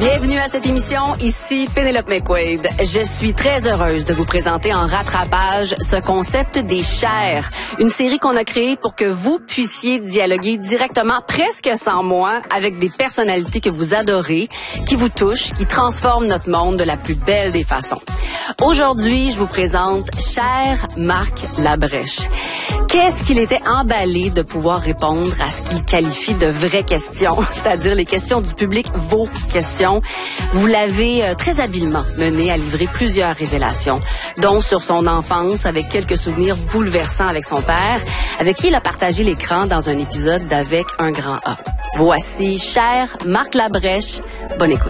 Bienvenue à cette émission, ici Pénélope McQuaid. Je suis très heureuse de vous présenter en rattrapage ce concept des chairs. Une série qu'on a créée pour que vous puissiez dialoguer directement, presque sans moi, avec des personnalités que vous adorez, qui vous touchent, qui transforment notre monde de la plus belle des façons. Aujourd'hui, je vous présente cher Marc Labrèche. Qu'est-ce qu'il était emballé de pouvoir répondre à ce qu'il qualifie de vraies questions, c'est-à-dire les questions du public, vos questions. Vous l'avez très habilement mené à livrer plusieurs révélations, dont sur son enfance avec quelques souvenirs bouleversants avec son père, avec qui il a partagé l'écran dans un épisode d'Avec un grand A. Voici cher Marc Labrèche. Bonne écoute.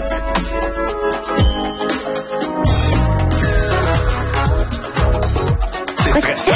C'est stressant.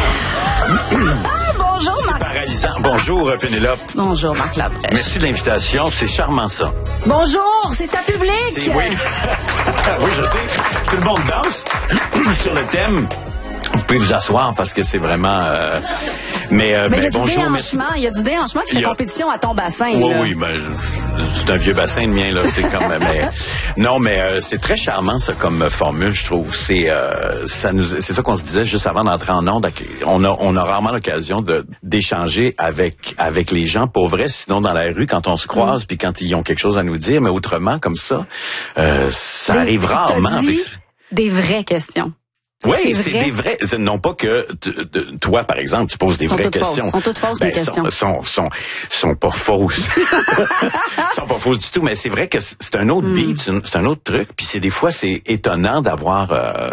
Bonjour, Marc. C'est paralysant. Bonjour, Pénélope. Bonjour, Marc Labrèche. Merci de l'invitation. C'est charmant, ça. Bonjour, c'est ta public. Oui. Oui, je sais. Tout le monde danse sur le thème. Vous pouvez vous asseoir parce que c'est vraiment... Mais il y a du bonjour, déhanchement. Il y a du déhanchement qui fait compétition à ton bassin. Oui, c'est un vieux bassin de mien, là. C'est comme... mais c'est très charmant, ça, comme formule, je trouve. C'est ça qu'on se disait juste avant d'entrer en onde. On a rarement l'occasion d'échanger avec les gens, pour vrai, sinon dans la rue, quand on se croise, puis quand ils ont quelque chose à nous dire, mais autrement, comme ça, ça arrive rarement. Des vraies questions. Oui, c'est des vrais. Non pas que toi, par exemple, tu poses des vraies questions. Sont toutes fausses, mes questions. Sont pas fausses. Sont pas fausses du tout. Mais c'est vrai que c'est un autre beat, c'est un autre truc. Puis des fois, c'est étonnant d'avoir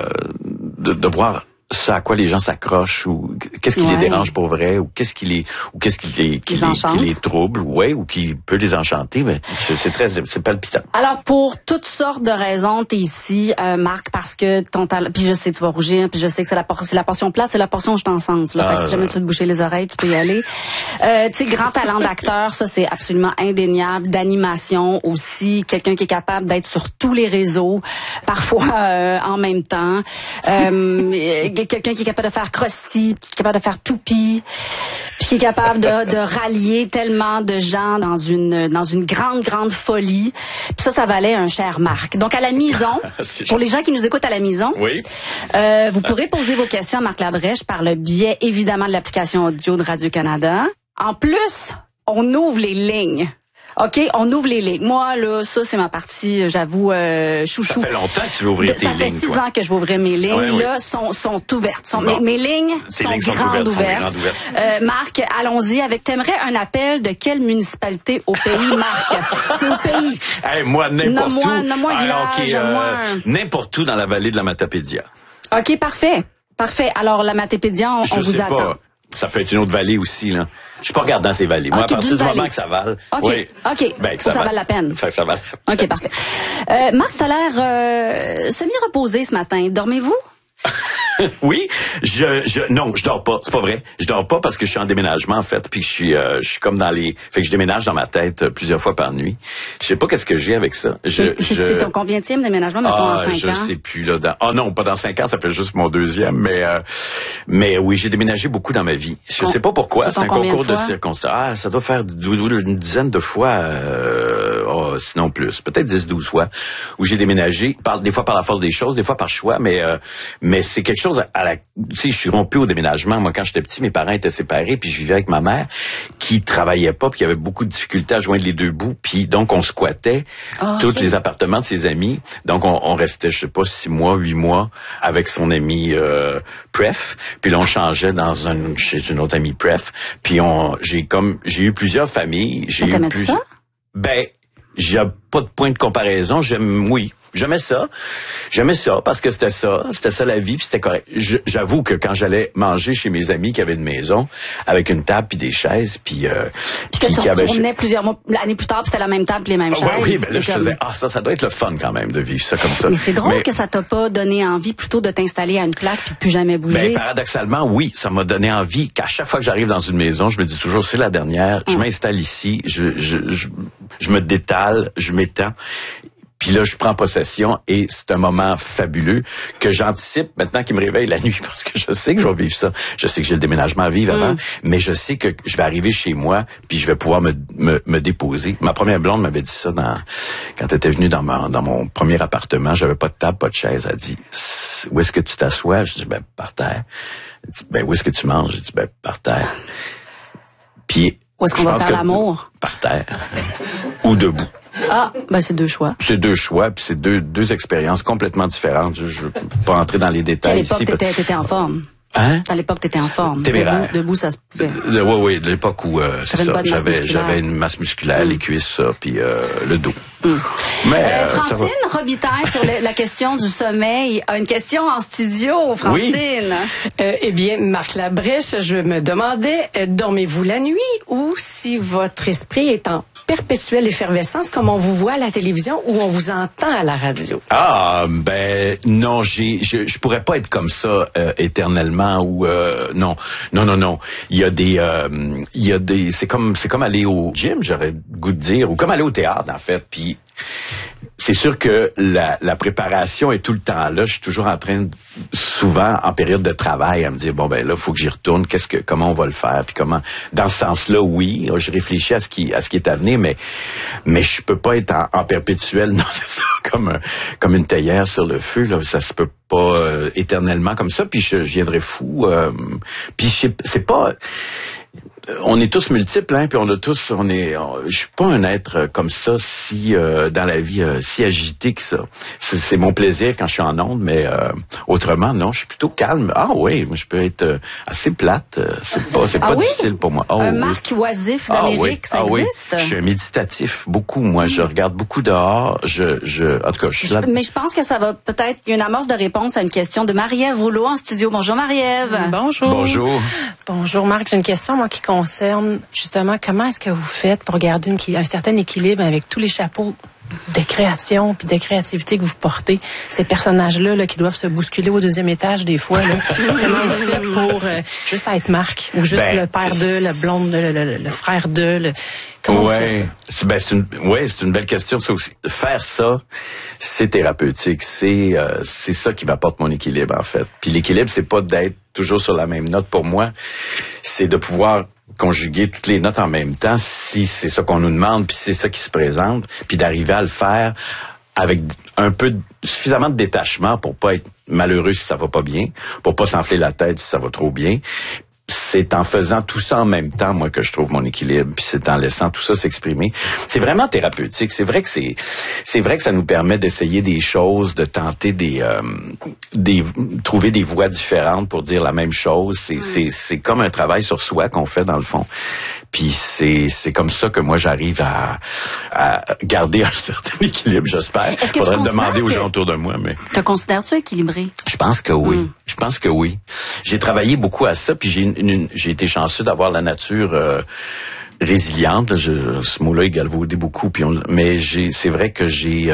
de voir ce à quoi les gens s'accrochent, ou qu'est-ce qui les dérange pour vrai, ou qu'est-ce qui les trouble, ou qui peut les enchanter. Mais c'est palpitant. Alors, pour toutes sortes de raisons, t'es ici, Marc, parce que ton talent, puis je sais tu vas rougir, puis je sais que c'est la portion plate, c'est la portion où je t'en sens. Fait que si jamais tu veux te boucher les oreilles, tu peux y aller. Tu sais, grand talent d'acteur, ça c'est absolument indéniable. D'animation aussi, quelqu'un qui est capable d'être sur tous les réseaux, parfois en même temps. Quelqu'un qui est capable de faire Krusty, qui est capable de faire Toupie, puis qui est capable de rallier tellement de gens dans une grande folie. Puis ça valait un cher Marc. Donc à la maison, pour les gens qui nous écoutent à la maison, oui. Vous pourrez poser vos questions à Marc Labrèche par le biais évidemment de l'application audio de Radio-Canada. En plus, on ouvre les lignes. OK, on ouvre les lignes. Moi, là, ça, c'est ma partie, j'avoue, chouchou. Ça fait longtemps que tu veux ouvrir tes lignes, Ça fait 6 ans que je vais ouvrir mes lignes. Oui. Là, sont ouvertes. Mes lignes sont grandes ouvertes. Marc, allons-y avec, t'aimerais un appel de quelle municipalité au pays, Marc? C'est au pays. Hey, moi, n'importe où. Nomme-moi un village, n'importe où dans la vallée de la Matapédia. OK, parfait. Alors, la Matapédia, on vous attend. Pas. Ça peut être une autre vallée aussi, là. Je suis pas regardant ces vallées. Moi, à partir du moment que ça vale. OK. Oui. OK. Ben, ça vale la peine. Ça vale. OK, parfait. Marc, t'as l'air semi-reposé ce matin. Dormez-vous? Oui, non, je dors pas, c'est pas vrai. Je dors pas parce que je suis en déménagement en fait, puis je suis comme fait que je déménage dans ma tête plusieurs fois par nuit. Je sais pas qu'est-ce que j'ai avec ça. C'est ton combienième déménagement, mettons, en 5 ans? Je sais plus là. Non, pas dans 5 ans, ça fait juste mon deuxième, mais oui, j'ai déménagé beaucoup dans ma vie. Je sais pas pourquoi, c'est un concours de circonstances. Ça doit faire une dizaine de fois, sinon plus, peut-être 10-12 fois, où j'ai déménagé, des fois par la force des choses, des fois par choix, mais c'est quelque chose tu sais, je suis rompu au déménagement. Moi, quand j'étais petit, mes parents étaient séparés, puis je vivais avec ma mère, qui travaillait pas, puis qui avait beaucoup de difficultés à joindre les deux bouts, puis donc on squattait tous les appartements de ses amis. Donc on restait, je sais pas, 6 mois, 8 mois avec son ami Pref, puis là on changeait chez une autre amie Pref, puis j'ai eu plusieurs familles. J'ai eu plusieurs. J'ai pas de point de comparaison. J'aimais ça parce que c'était ça la vie, puis c'était correct. J'avoue que quand j'allais manger chez mes amis qui avaient une maison avec une table puis des chaises, puis que tu retournais plusieurs mois l'année plus tard, puis c'était la même table, puis les mêmes chaises. Oui, ben là je faisais ça doit être le fun quand même de vivre ça comme ça. Mais c'est drôle que ça t'a pas donné envie plutôt de t'installer à une place puis de plus jamais bouger. Paradoxalement, oui, ça m'a donné envie qu'à chaque fois que j'arrive dans une maison, je me dis toujours c'est la dernière, je m'installe ici, je me détale, je m'étends. Puis là, je prends possession et c'est un moment fabuleux que j'anticipe maintenant qu'il me réveille la nuit parce que je sais que je vais vivre ça. Je sais que j'ai le déménagement à vivre avant, mais je sais que je vais arriver chez moi puis je vais pouvoir me déposer. Ma première blonde m'avait dit ça quand elle était venue dans mon premier appartement. J'avais pas de table, pas de chaise. Elle dit, où est-ce que tu t'assois? Je dis, par terre. Elle dit, où est-ce que tu manges? Je dis, par terre. Puis, où est-ce qu'on va faire l'amour? Par terre. Ou debout. Ah, c'est deux choix. C'est deux choix, puis c'est deux expériences complètement différentes. Je veux pas entrer dans les détails ici. À l'époque, t'étais en forme. Hein? À l'époque, t'étais en forme. Téméraire. Debout, ça se pouvait. Oui, de l'époque où, c'est ça. J'avais une masse musculaire, les cuisses, ça, puis le dos. Mais, Francine Robitaille, sur la question du sommeil, a une question en studio, Francine. Oui. Eh bien, Marc Labrèche, je me demandais, dormez-vous la nuit ou si votre esprit est en perpétuelle effervescence comme on vous voit à la télévision ou on vous entend à la radio? Non, je pourrais pas être comme ça éternellement ou non. Il y a des c'est comme aller au gym, j'aurais le goût de dire, ou comme aller au théâtre en fait. Puis c'est sûr que la préparation est tout le temps là. Je suis toujours en train, souvent en période de travail, à me dire là, faut que j'y retourne. Comment on va le faire, puis comment. Dans ce sens-là, oui, je réfléchis à ce qui est à venir, mais je peux pas être en perpétuel, non, c'est ça, comme une théière sur le feu. Là, ça se peut pas éternellement comme ça. Puis je viendrais fou. Puis c'est pas. On est tous multiples, hein, puis je suis pas un être comme ça si dans la vie si agité que ça. C'est mon plaisir quand je suis en onde, mais autrement non, je suis plutôt calme. Ah oui, je peux être assez plate. C'est pas difficile pour moi. Un Marc oisif d'Amérique, ça existe. Oui. Je suis méditatif beaucoup. Moi, je regarde beaucoup dehors. En tout cas, je suis là. Mais je pense que ça va peut-être une amorce de réponse à une question de Marie-Ève Rouleau en studio. Bonjour Marie-Ève. Bonjour. Bonjour Marc, j'ai une question moi qui concerne justement comment est-ce que vous faites pour garder un certain équilibre avec tous les chapeaux de création puis de créativité que vous portez, ces personnages-là qui doivent se bousculer au deuxième étage des fois. Là. Comment vous faites pour juste être Marc ou juste le père de, le blonde, le frère de... Comment vous faites ça? C'est une belle question ça aussi. Faire ça, c'est thérapeutique. C'est ça qui m'apporte mon équilibre en fait. Puis l'équilibre, c'est pas d'être toujours sur la même note pour moi, c'est de pouvoir conjuguer toutes les notes en même temps si c'est ça qu'on nous demande, puis c'est ça qui se présente, puis d'arriver à le faire avec suffisamment de détachement pour pas être malheureux si ça va pas bien, pour pas s'enfler la tête si ça va trop bien. C'est en faisant tout ça en même temps, moi, que je trouve mon équilibre, puis c'est en laissant tout ça s'exprimer. C'est vraiment thérapeutique. C'est vrai que ça nous permet d'essayer des choses, de tenter trouver des voies différentes pour dire la même chose. C'est comme un travail sur soi qu'on fait dans le fond. Puis c'est comme ça que moi j'arrive à garder un certain équilibre, j'espère. Faudrait me demander aux gens autour de moi, mais. Te considères-tu équilibré? Je pense que oui. Je pense que oui. J'ai travaillé beaucoup à ça, puis j'ai été chanceux d'avoir la nature résiliente. Ce mot-là est galvaudé beaucoup, mais c'est vrai que j'ai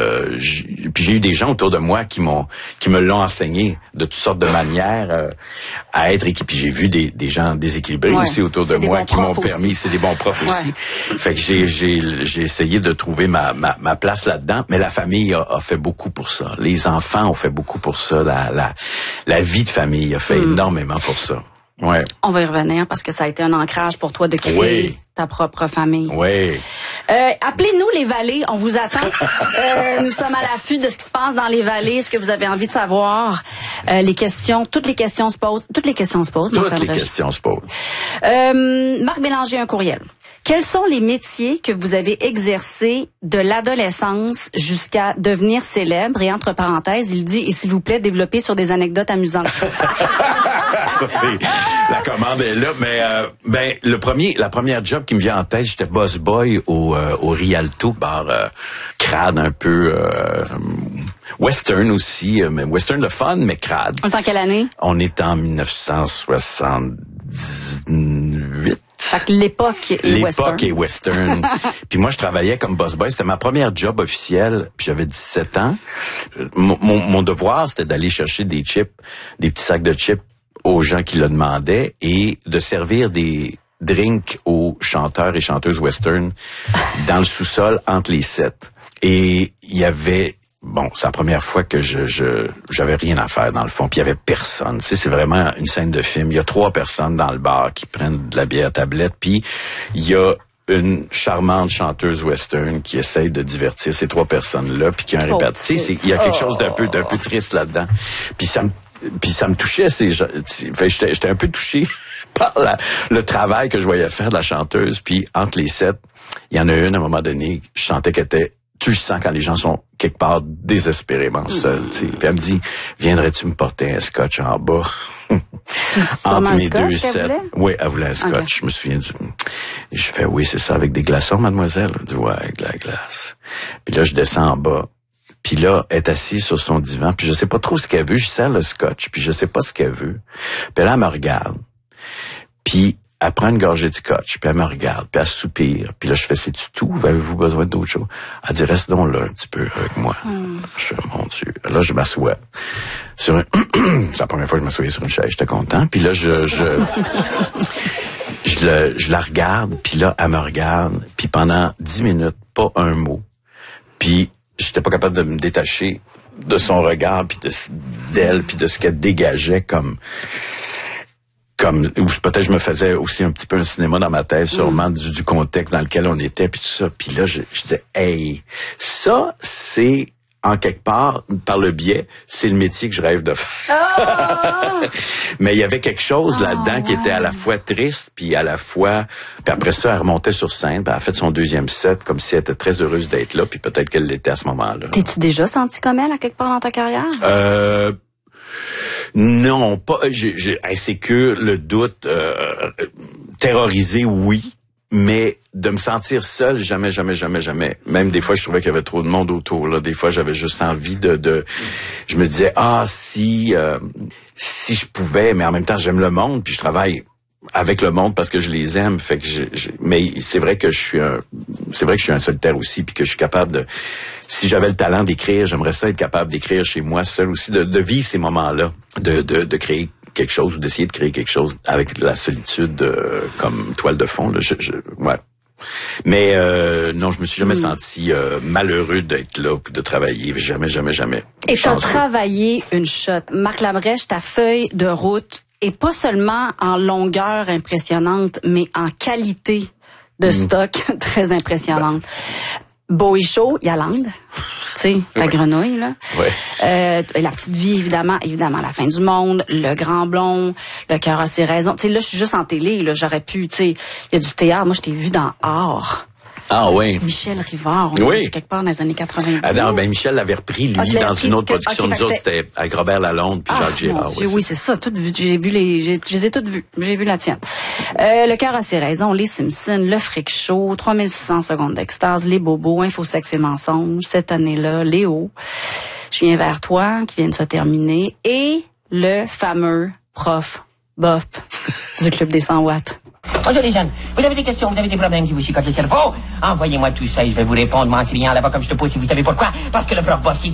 eu des gens autour de moi qui me l'ont enseigné de toutes sortes de manières à être équipé. J'ai vu des gens déséquilibrés aussi autour de moi qui m'ont permis. C'est des bons profs aussi. Fait que j'ai essayé de trouver ma place là-dedans. Mais la famille a fait beaucoup pour ça. Les enfants ont fait beaucoup pour ça. La vie de famille a fait énormément pour ça. Ouais. On va y revenir parce que ça a été un ancrage pour toi de créer ta propre famille. Oui. Appelez-nous les vallées, on vous attend. Nous sommes à l'affût de ce qui se passe dans les vallées, ce que vous avez envie de savoir. Toutes les questions se posent. Toutes les questions se posent. Marc Bélanger, un courriel. Quels sont les métiers que vous avez exercés de l'adolescence jusqu'à devenir célèbre? Et entre parenthèses, il dit, et s'il vous plaît, développez sur des anecdotes amusantes. Ça, la commande est là, mais la première job qui me vient en tête, j'étais boss boy au Rialto, bar crade un peu western aussi, mais western le fun, mais crade. On est en quelle année? On est en 1978. Fait que l'époque est western. Puis moi, je travaillais comme boss boy. C'était ma première job officielle. Puis j'avais 17 ans. Mon devoir, c'était d'aller chercher des chips, des petits sacs de chips aux gens qui le demandaient et de servir des drinks aux chanteurs et chanteuses western dans le sous-sol entre les sets. Et il y avait... Bon, c'est la première fois que j'avais rien à faire dans le fond, puis il y avait personne. Tu sais, c'est vraiment une scène de film. Il y a 3 personnes dans le bar qui prennent de la bière à tablette, puis il y a une charmante chanteuse western qui essaye de divertir ces 3 personnes-là, puis qui a un réparti. Tu sais, il y a quelque chose d'un peu triste là-dedans. Puis ça me touchait. J'étais un peu touché par le travail que je voyais faire de la chanteuse. Puis entre les 7, il y en a une à un moment donné, je sentais qu'elle était... Tu le sens quand les gens sont quelque part désespérément seuls. Puis elle me dit, viendrais-tu me porter un scotch en bas? Entre mes 2 sets. Oui, elle voulait un scotch. Okay. Je me souviens je fais, oui, c'est ça, avec des glaçons, mademoiselle? Elle dit, ouais, avec de la glace. Puis là, je descends en bas. Puis là, elle est assise sur son divan. Puis je sais pas trop ce qu'elle veut. Je sers le scotch. Puis je sais pas ce qu'elle veut. Puis là, elle me regarde. Puis elle prend une gorgée de scotch, puis elle me regarde, puis elle soupire. Puis là, je fais, c'est-tu tout? Avez-vous besoin d'autre chose? Elle dit, reste donc là un petit peu avec moi. Je fais, mon Dieu. Là, je m'assois sur c'est la première fois que je m'assoyais sur une chaise. J'étais content. Puis là, je la regarde, puis là, elle me regarde. Puis pendant 10 minutes, pas un mot. Puis j'étais pas capable de me détacher de son regard, puis d'elle, puis de ce qu'elle dégageait comme ou peut-être je me faisais aussi un petit peu un cinéma dans ma tête, sûrement du contexte dans lequel on était, puis tout ça. Puis là, je disais, hey, ça, c'est, en quelque part, par le biais, c'est le métier que je rêve de faire. Oh! Mais il y avait quelque chose là-dedans qui était à la fois triste, puis à la fois... Puis après ça, elle remontait sur scène, puis elle a fait son 2e set, comme si elle était très heureuse d'être là, puis peut-être qu'elle l'était à ce moment-là. T'es-tu déjà senti comme elle, à quelque part dans ta carrière? Non, pas. J'ai insécure, le doute, terrorisé, oui, mais de me sentir seul, jamais. Même des fois, je trouvais qu'il y avait trop de monde autour. Là, des fois, j'avais juste envie je me disais, si je pouvais, mais en même temps, j'aime le monde, puis je travaille avec le monde parce que je les aime. Fait que mais c'est vrai que je suis un solitaire aussi, puis que je suis capable de. Si j'avais le talent d'écrire, j'aimerais ça être capable d'écrire chez moi seul aussi, de vivre ces moments-là, de créer quelque chose ou d'essayer de créer quelque chose avec la solitude comme toile de fond. Là, ouais. Mais non, je me suis jamais senti malheureux d'être là puis de travailler. Jamais. Et t'as travaillé une shot. Marc Labrèche, ta feuille de route est pas seulement en longueur impressionnante, mais en qualité de stock très impressionnante. Bowie Show, Yolande, tu sais, la grenouille, là. Ouais. La petite vie, évidemment, La fin du monde, Le Grand Blond, Le cœur a ses raisons. Tu sais, là, je suis juste en télé, là, j'aurais pu, tu sais, il y a du théâtre. Moi, je t'ai vu dans Art. Ah oui. Michel Rivard, on est quelque part dans les années 90. Ah non, Michel l'avait repris, lui, dans une autre production. Nous autres, c'était avec Robert Lalonde puis Jacques Gérard. Oui, c'est ça. Toutes vues. Je les ai toutes vues. J'ai vu la tienne. Le cœur a ses raisons, Les Simpsons, Le Freak Show, 3600 secondes d'extase, Les Bobos, Info, Sexe et Mensonges, cette année-là, Léo, Je viens vers toi, qui vient de se terminer, et le fameux prof Bof du Club des 100 watts. Bonjour les jeunes, vous avez des questions, vous avez des problèmes qui vous chicotent le cerveau? Envoyez-moi tout ça et je vais vous répondre en criant là-bas comme je te pose si vous savez pourquoi. Parce que le prof Bof,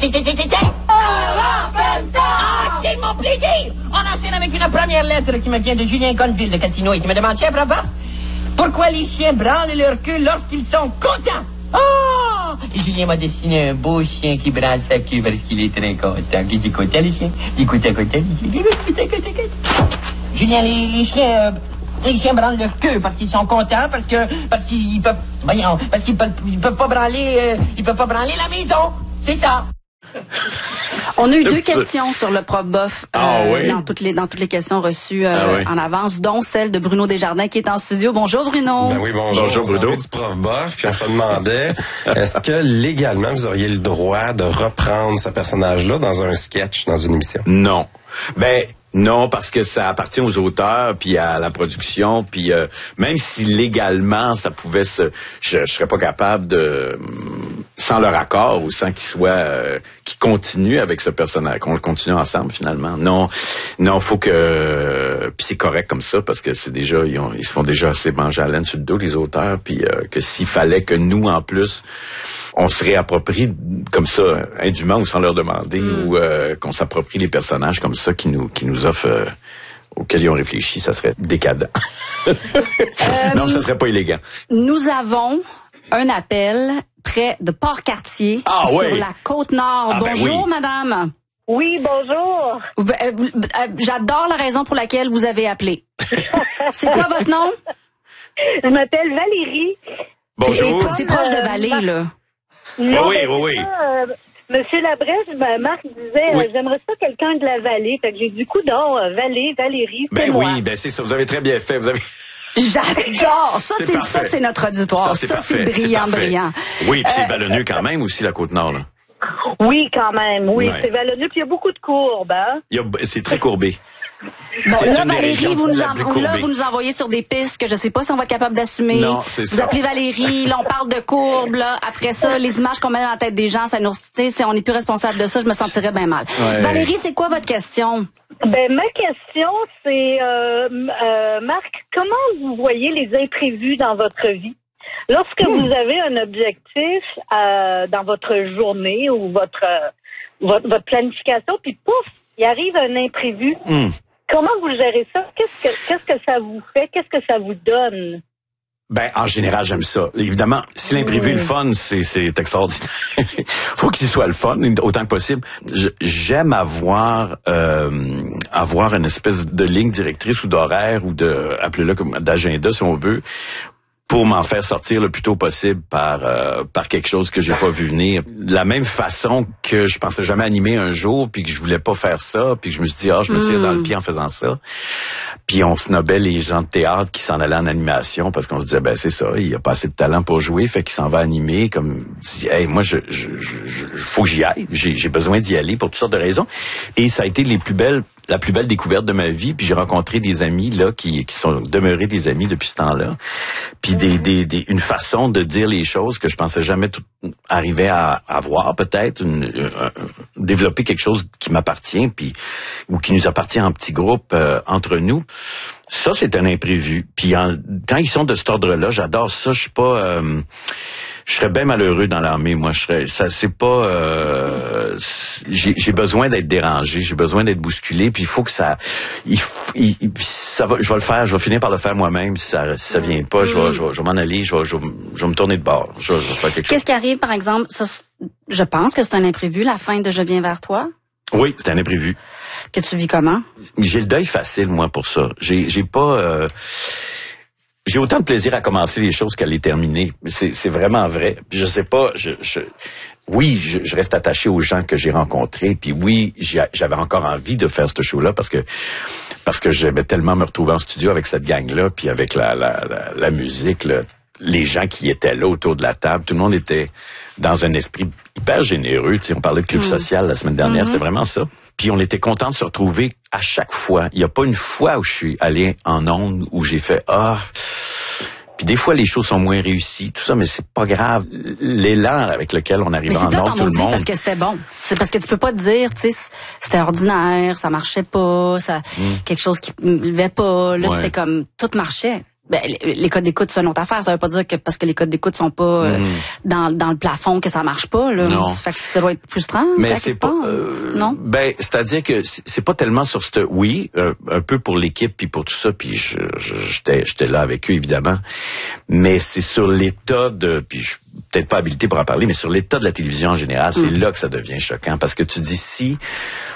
c'est mon plaisir! On enchaîne avec une première lettre qui me vient de Julien Gonville de Catino et qui me demande, tiens, prof Bof, pourquoi les chiens branlent leur queue lorsqu'ils sont contents? Oh! Et Julien m'a dessiné un beau chien qui branle sa queue parce qu'il est très content. Qui dit content, les chiens? Dit content, les chiens? Julien, les chiens... Les chiens branlent leur queue parce qu'ils sont contents, parce qu'ils peuvent pas branler, ils peuvent pas branler la maison. C'est ça. On a eu 2 questions sur le prof Bof oui? dans toutes les questions reçues en avance, dont celle de Bruno Desjardins qui est en studio. Bonjour Bruno. Ben oui, bonjour Bruno. On du prof Bof, puis on se demandait est-ce que légalement vous auriez le droit de reprendre ce personnage-là dans un sketch, dans une émission? Non. Non, parce que ça appartient aux auteurs, puis à la production, puis même si légalement ça pouvait je serais pas capable de, sans leur accord ou sans qu'ils continuent avec ce personnage, qu'on le continue ensemble finalement. Non, faut que, puis c'est correct comme ça parce que c'est déjà, ils se font déjà assez manger à laine sur le dos les auteurs, puis que s'il fallait que nous en plus on se réapproprie comme ça, indûment ou sans leur demander, ou qu'on s'approprie les personnages comme ça qui nous offrent, auxquels ils ont réfléchi, ça serait décadent. Non, ça serait pas élégant. Nous avons un appel près de Port-Cartier, sur la Côte-Nord. Bonjour, oui. madame. Oui, bonjour. J'adore la raison pour laquelle vous avez appelé. C'est quoi votre nom? Je m'appelle Valérie. Bonjour. C'est proche de Vallée, là. Non, oui. Monsieur Labrèche, Marc disait, j'aimerais ça quelqu'un de la Vallée. Fait que j'ai du coup Valérie, c'est moi. Oui, c'est ça. Vous avez très bien fait. J'adore! Ça, c'est notre auditoire. Ça, c'est brillant. Oui, puis c'est vallonneux quand même aussi, la Côte-Nord, là. Oui, quand même. Oui, c'est vallonneux. Puis il y a beaucoup de courbes, hein? C'est très courbé. Bon, là, Valérie, vous nous envoyez sur des pistes que je sais pas si on va être capable d'assumer. Non, c'est ça. Vous appelez Valérie, là, on parle de courbes, là. Après ça, les images qu'on met dans la tête des gens, ça nous, on n'est plus responsable de ça, je me sentirais bien mal. Ouais. Valérie, c'est quoi votre question? Ma question, c'est, Marc, comment vous voyez les imprévus dans votre vie? Lorsque vous avez un objectif dans votre journée ou votre planification, puis pouf, il arrive un imprévu. Comment vous gérez ça? Qu'est-ce que ça vous fait? Qu'est-ce que ça vous donne? En général, j'aime ça. Évidemment, si l'imprévu est le fun, c'est extraordinaire. Faut qu'il soit le fun, autant que possible. J'aime avoir une espèce de ligne directrice ou d'horaire ou appelez-le comme d'agenda, si on veut, pour m'en faire sortir le plus tôt possible par quelque chose que j'ai pas vu venir. De la même façon que je pensais jamais animer un jour, puis que je voulais pas faire ça, puis que je me suis dit, je me tire dans le pied en faisant ça. Puis on snobait les gens de théâtre qui s'en allaient en animation, parce qu'on se disait, c'est ça, il a pas assez de talent pour jouer, fait qu'il s'en va animer, comme, moi, faut que j'y aille. J'ai besoin d'y aller pour toutes sortes de raisons. Et ça a été la plus belle découverte de ma vie, puis j'ai rencontré des amis là qui sont demeurés des amis depuis ce temps-là, puis une façon de dire les choses que je pensais jamais arriver à avoir, peut-être développer quelque chose qui m'appartient, puis ou qui nous appartient en petits groupes entre nous. Ça, c'est un imprévu. Puis quand ils sont de cet ordre-là, j'adore ça. Je serais bien malheureux dans l'armée, moi. J'ai besoin d'être dérangé, j'ai besoin d'être bousculé, puis il faut que ça va, je vais le faire, je vais finir par le faire moi-même. Si ça vient pas, je vais m'en aller, je vais me tourner de bord, je vais faire quelque chose. Qu'est-ce qui arrive, par exemple, ça, je pense que c'est un imprévu, la fin de Je viens vers toi? Oui, c'est un imprévu. Que tu vis comment? J'ai le deuil facile, moi, pour ça. J'ai autant de plaisir à commencer les choses qu'à les terminer. C'est vraiment vrai. Puis je sais pas, oui, je reste attaché aux gens que j'ai rencontrés. Puis oui, j'avais encore envie de faire ce show-là parce que j'aimais tellement me retrouver en studio avec cette gang-là, puis avec la musique, là, les gens qui étaient là autour de la table. Tout le monde était dans un esprit hyper généreux. Tu sais, on parlait de club social la semaine dernière, c'était vraiment ça. Puis on était content de se retrouver à chaque fois. Il n'y a pas une fois où je suis allé en ondes où j'ai fait Puis des fois, les choses sont moins réussies, tout ça, mais c'est pas grave. L'élan avec lequel on arrive en ondes, tout le monde. Parce que c'était bon. C'est parce que tu peux pas te dire, tu sais, c'était ordinaire, ça marchait pas, quelque chose qui me levait pas. Là, c'était comme tout marchait. Les codes d'écoute, c'est une autre affaire. Ça veut pas dire que parce que les codes d'écoute sont pas dans le plafond que ça marche pas. Là. Non. Fait que ça doit être frustrant. Mais c'est pas. Non. C'est-à-dire que c'est pas tellement sur ce. Oui, un peu pour l'équipe puis pour tout ça. Puis j'étais là avec eux évidemment. Mais c'est sur l'état de. Puis je suis peut-être pas habilité pour en parler, mais sur l'état de la télévision en général, c'est là que ça devient choquant parce que tu dis si